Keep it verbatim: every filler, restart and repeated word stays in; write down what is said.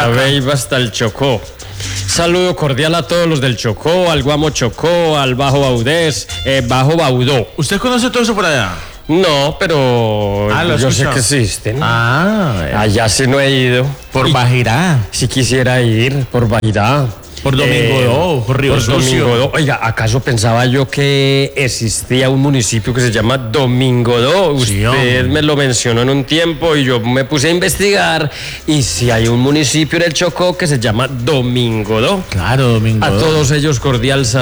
Boyacá. Beiba hasta el Chocó. Saludo cordial a todos los del Chocó, al Guamo Chocó, al Bajo Baudés, eh, Bajo Baudó. ¿Usted conoce todo eso por allá? No, pero Ah, ¿lo yo sé escuchó? que existen. Ah, eh, Allá sí no he ido. por Y Bajirá, si quisiera ir, por Bairá. por Domingo Eh, Do, por Río por Sucio. Domingo Do. Oiga, ¿acaso pensaba yo que existía un municipio que se llama Domingo Do? Sí, Usted hombre. me lo mencionó en un tiempo y yo me puse a investigar. Y si hay un municipio en el Chocó que se llama Domingo Do. Claro, Domingo A Do. todos ellos cordial saludo.